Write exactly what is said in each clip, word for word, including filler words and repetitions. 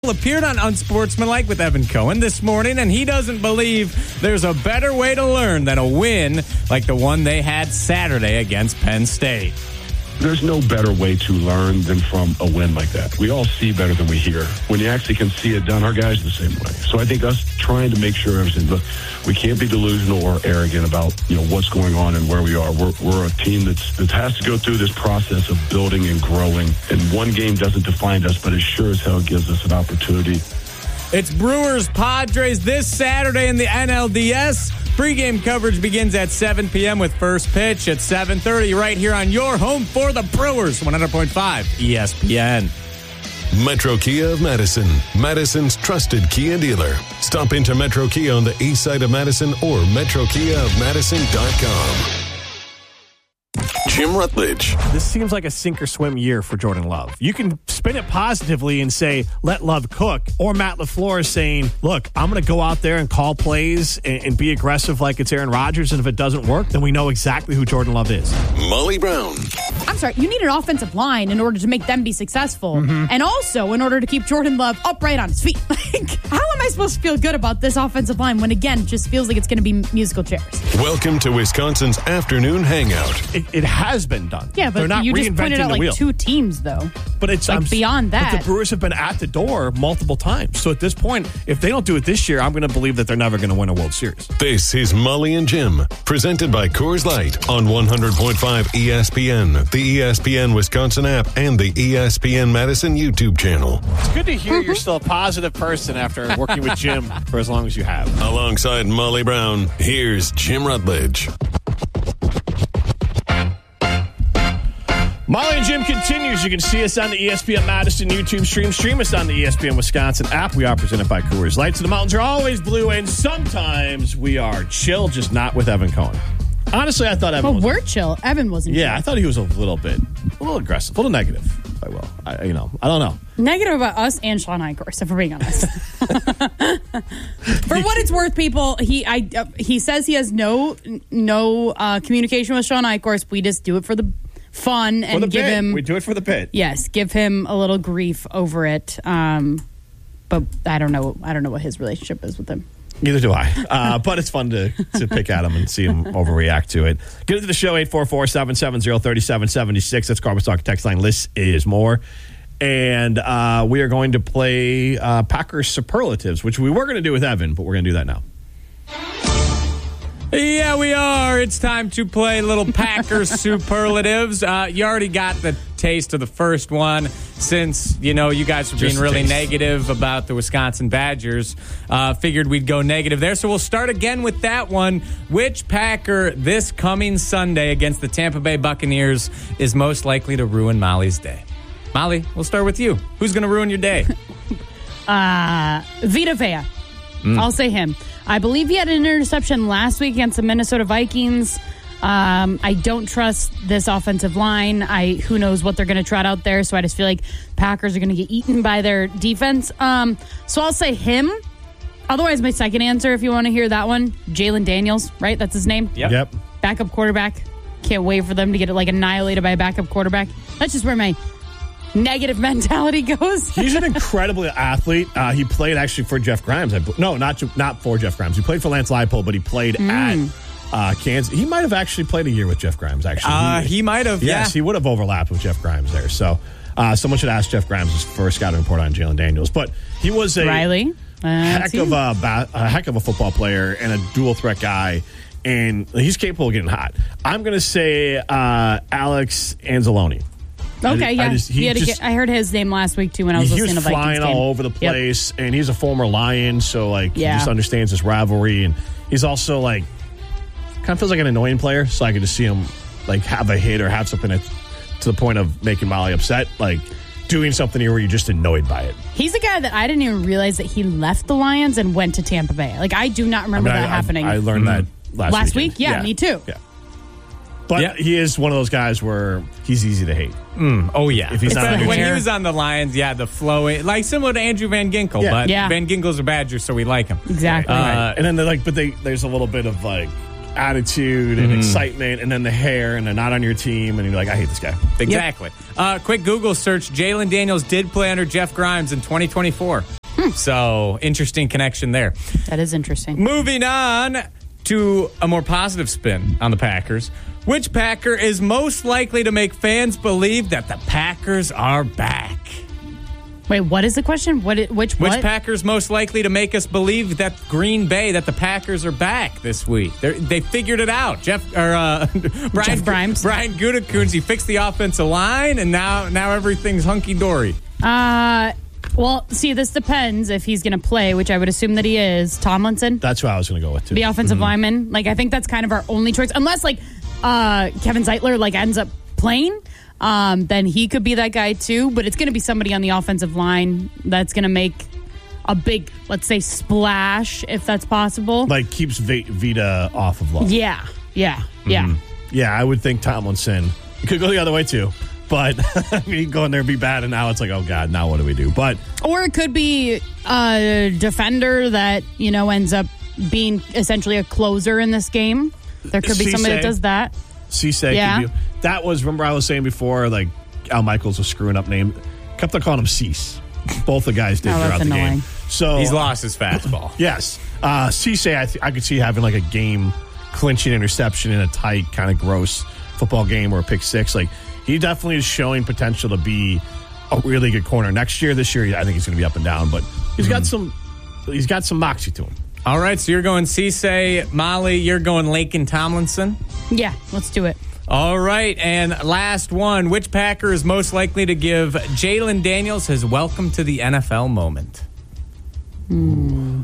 Apple appeared on Unsportsmanlike with Evan Cohen this morning, and he doesn't believe there's a better way to learn than a win like the one they had Saturday against Penn State. There's no better way to learn than from a win like that. We all see better than we hear. When you actually can see it done, our guys are the same way. So I think us trying to make sure everything, look, we can't be delusional or arrogant about, you know, what's going on and where we are. We're, we're a team that's, that has to go through this process of building and growing. And one game doesn't define us, but it sure as hell gives us an opportunity. It's Brewers-Padres this Saturday in the N L D S. Pre-game coverage begins at seven p.m. with first pitch at seven thirty right here on your home for the Brewers, one hundred point five E S P N. Metro Kia of Madison, Madison's trusted Kia dealer. Stop into Metro Kia on the east side of Madison or metro kia of madison dot com. Jim Rutledge. This seems like a sink or swim year for Jordan Love. You can spin it positively and say, let Love cook. Or Matt LaFleur is saying, look, I'm going to go out there and call plays and, and be aggressive like it's Aaron Rodgers. And if it doesn't work, then we know exactly who Jordan Love is. Molly Brown. I'm sorry, you need an offensive line in order to make them be successful. Mm-hmm. And also in order to keep Jordan Love upright on his feet. Like, how am I supposed to feel good about this offensive line when, again, it just feels like it's going to be musical chairs? Welcome to Wisconsin's afternoon hangout. It, it has been done. Yeah, but They're not you just pointed out like wheel. two teams, though. But it's like I'm, beyond that. But the Brewers have been at the door multiple times. So at this point, if they don't do it this year, I'm going to believe that they're never going to win a World Series. This is Molly and Jim, presented by Coors Light on one hundred point five E S P N, the E S P N Wisconsin app, and the E S P N Madison YouTube channel. It's good to hear you're still a positive person after working with Jim for as long as you have. Alongside Molly Brown, here's Jim Rutledge. Molly and Jim continues. You can see us on the E S P N Madison YouTube stream. Stream us on the E S P N Wisconsin app. We are presented by Coors Light. So the mountains are always blue, and sometimes we are chill, just not with Evan Cohen. Honestly, I thought Evan well, was... we're chill. Evan wasn't Yeah, chill. I thought he was a little bit, a little aggressive, a little negative, if I will. I, you know, I don't know. Negative about us and Sean Eichhorst, if we're being honest. For what it's worth, people, he I uh, he says he has no no uh, communication with Sean Eichhorst. We just do it for the fun and for the give pit. him. We do it for the pit. Yes, give him a little grief over it. Um, but I don't know. I don't know what his relationship is with him. Neither do I. Uh, but it's fun to, to pick at him and see him overreact to it. Get into the show, eight four four, seven seven zero, three seven seven six. That's Carbon Talk text line. List is more. And uh, we are going to play uh, Packers Superlatives, which we were going to do with Evan, but we're going to do that now. Yeah, we are. It's time to play little Packers Superlatives. Uh, you already got the taste of the first one since, you know, you guys were being Just really taste. negative about the Wisconsin Badgers. Uh, figured we'd go negative there. So we'll start again with that one. Which Packer this coming Sunday against the Tampa Bay Buccaneers is most likely to ruin Molly's day? Molly, we'll start with you. Who's going to ruin your day? Uh, Vita Vea. Mm. I'll say him. I believe he had an interception last week against the Minnesota Vikings. Um, I don't trust this offensive line. I who knows what they're going to trot out there. So I just feel like Packers are going to get eaten by their defense. Um, so I'll say him. Otherwise, my second answer, if you want to hear that one, Jalen Daniels, right? That's his name? Yep. Yep. Backup quarterback. Can't wait for them to get it like annihilated by a backup quarterback. That's just where my negative mentality goes. He's an incredible athlete. Uh, he played actually for Jeff Grimes. I, no, not not for Jeff Grimes. He played for Lance Leipold, but he played mm. at uh, Kansas. He might have actually played a year with Jeff Grimes, actually. Uh, he, he might have, Yes, yeah. he would have overlapped with Jeff Grimes there. So uh, someone should ask Jeff Grimes for a scouting report on Jalen Daniels. But he was a Riley. Uh, heck of a, ba- a heck of a football player and a dual threat guy. And he's capable of getting hot. I'm going to say uh, Alex Anzalone. Okay, I, yeah. I, just, he had just, get, I heard his name last week, too, when I was he listening was to Vikings flying game. all over the place, yep. And he's a former Lion, so, like, yeah. he just understands this rivalry. And he's also, like, kind of feels like an annoying player, so I could just see him, like, have a hit or have something that, to the point of making Molly upset, like, doing something here where you're just annoyed by it. He's a guy that I didn't even realize that he left the Lions and went to Tampa Bay. Like, I do not remember I mean, that I, happening. I, I learned mm-hmm. that last, last week. Yeah, yeah, me too. Yeah. But yeah. he is one of those guys where he's easy to hate. Mm, oh, yeah. If he's not on your when team. he was on the Lions, yeah, the flowing, like similar to Andrew Van Ginkel, Yeah. but Yeah. Van Ginkel's a Badger, so we like him. Exactly. Uh, and then they're like, but they, there's a little bit of like attitude and mm-hmm. excitement, and then the hair, and they're not on your team, and you're like, I hate this guy. Exactly. Yep. Uh, quick Google search: Jalen Daniels did play under Jeff Grimes in twenty twenty-four. So, interesting connection there. That is interesting. Moving on to a more positive spin on the Packers. Which Packer is most likely to make fans believe that the Packers are back? Wait, what is the question? What? Which Which what? Packers most likely to make us believe that Green Bay, that the Packers are back this week? They're, they figured it out. Jeff or uh, Brian, Jeff Grimes. Brian Gutekunst, he fixed the offensive line, and now now everything's hunky dory. Uh, well, see, this depends if he's going to play, which I would assume that he is. Tomlinson, That's what I was going to go with, too. the offensive lineman. Like, I think that's kind of our only choice, unless like uh, Kevin Zeitler like ends up playing. Um, then he could be that guy too, but it's going to be somebody on the offensive line that's going to make a big, let's say, splash, if that's possible. Like, keeps v- Vita off of Love. Yeah, yeah, yeah. Yeah, I would think Tomlinson. It could go the other way, too. But, I mean, go in there and be bad, and now it's like, oh, God, now what do we do? But Or it could be a defender that, you know, ends up being essentially a closer in this game. There could be somebody that does that. Cisse Yeah. could be. That was, remember I was saying before, like, Al Michaels was screwing up name. Kept on calling him Cease. Both the guys did Oh, throughout that's the annoying. game. So He's lost his fastball. Yes. Uh, Cisse, I, th- I could see having like a game clinching interception in a tight, kind of gross football game or a pick six. Like, he definitely is showing potential to be a really good corner. Next year, this year, I think he's going to be up and down, but he's got some he's got some moxie to him. All right, so you're going Cisse. Molly, you're going Laken Tomlinson. Yeah, let's do it. All right, and last one. Which Packer is most likely to give Jalen Daniels his welcome to the N F L moment? Hmm.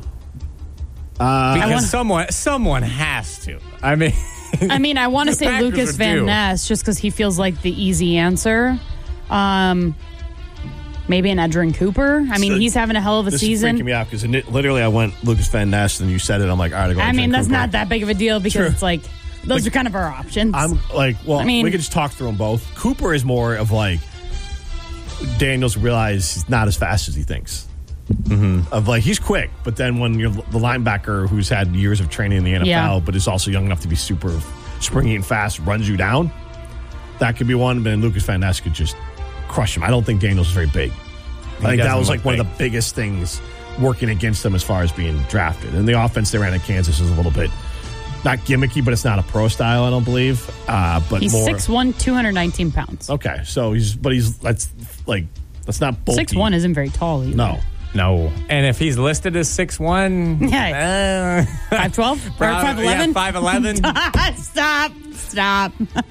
Uh, because wanna- someone someone has to. I mean, I mean, I want to The say Packers Lucas are Van due. Ness just because he feels like the easy answer. Um, maybe an Edgerrin Cooper. I mean, So, he's having a hell of a This season. is freaking me out because literally I went Lucas Van Ness and you said it. I'm like, all right, I go. I with mean, Jen that's Cooper. not that big of a deal because True. it's like those Like, are kind of our options. I'm like, well, I mean- we could just talk through them both. Cooper is more of like Daniels realized he's not as fast as he thinks. Mm-hmm. Of like he's quick, but then when you're the linebacker who's had years of training in the N F L, Yeah. but is also young enough to be super springy and fast, runs you down. That could be one. But then Lucas Van Ness could just crush him. I don't think Daniels is very big. I think that doesn't was look like one of big. the biggest things working against them as far as being drafted. And the offense they ran in Kansas is a little bit not gimmicky, but it's not a pro style. I don't believe. Uh, but he's more six one, two hundred nineteen pounds. Okay, so he's but he's that's like that's not bulky. six one isn't very tall either. No. no. And if he's listed as six one, Yeah. five twelve? Or five eleven? Yeah, five eleven. Stop. Stop.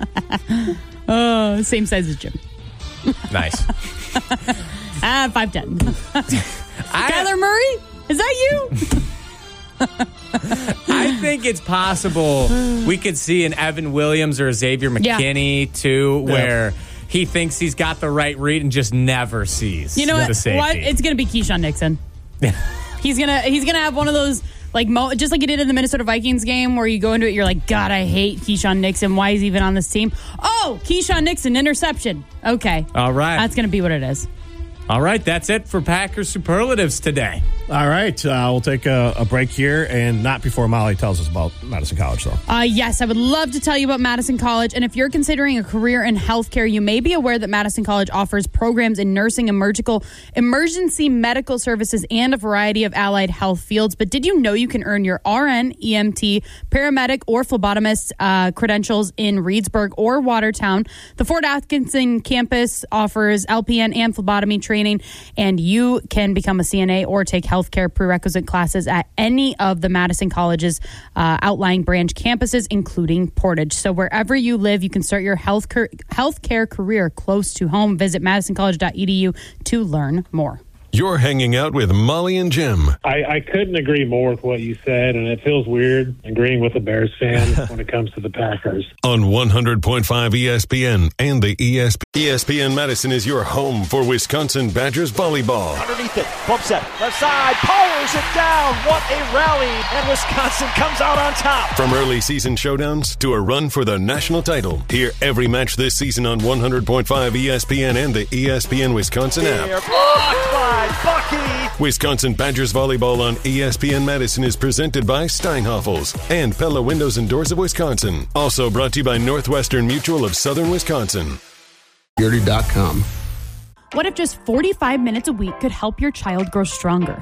Oh, same size as Jim. Nice. Ah, five ten. I, Kyler Murray? Is that you? I think it's possible we could see an Evan Williams or a Xavier Yeah. McKinney, too, where he thinks he's got the right read and just never sees You know the what? safety. What? It's going to be Keyshawn Nixon. He's gonna he's gonna have one of those like mo- just like he did in the Minnesota Vikings game where you go into it, you're like, God, I hate Keyshawn Nixon. Why is he even on this team? Oh, Keyshawn Nixon interception. Okay, All right. that's gonna be what it is. All right, that's it for Packers Superlatives today. All right, uh, we'll take a, a break here, and not before Molly tells us about Madison College, though. Uh, yes, I would love to tell you about Madison College. And if you're considering a career in healthcare, you may be aware that Madison College offers programs in nursing, emergical, emergency medical services, and a variety of allied health fields. But did you know you can earn your R N, E M T, paramedic, or phlebotomist uh, credentials in Reedsburg or Watertown? The Fort Atkinson campus offers L P N and phlebotomy training, and you can become a C N A or take healthcare prerequisite classes at any of the Madison College's uh, outlying branch campuses, including Portage. So wherever you live, you can start your health car- healthcare career close to home. Visit madison college dot e d u to learn more. You're hanging out with Molly and Jim. I, I couldn't agree more with what you said, and it feels weird agreeing with a Bears fan when it comes to the Packers. On one hundred point five E S P N and the E S P N. E S P N Madison is your home for Wisconsin Badgers volleyball. Underneath it, bump set, left side, powers it down. What a rally, and Wisconsin comes out on top. From early season showdowns to a run for the national title, hear every match this season on one hundred point five E S P N and the E S P N Wisconsin They're app. blocked by Bucky. Wisconsin Badgers volleyball on E S P N Madison is presented by Steinhoffels and Pella Windows and Doors of Wisconsin. Also brought to you by Northwestern Mutual of Southern Wisconsin. Security dot com. What if just forty-five minutes a week could help your child grow stronger?